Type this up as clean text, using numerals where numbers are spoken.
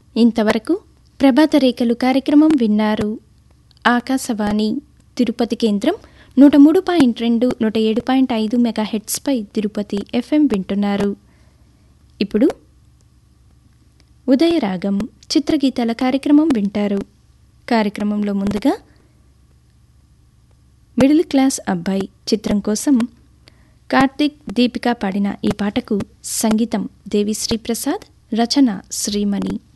ఇంతవరకు ప్రభాత రేఖలు కార్యక్రమం విన్నారు. ఆకాశవాణి తిరుపతి కేంద్రం 103.2 107.5 మెగాహెర్ట్జ్పై తిరుపతి FM వింటున్నారు. ఇప్పుడు ఉదయరాగం చిత్రగీతాల కార్యక్రమం వింటారు. కార్యక్రమంలో ముందుగా మిడిల్ క్లాస్ అబ్బాయి చిత్రం కోసం కార్తీక్ దీపిక పాడిన ఈ పాటకు సంగీతం దేవిశ్రీ ప్రసాద్, రచన శ్రీమణి.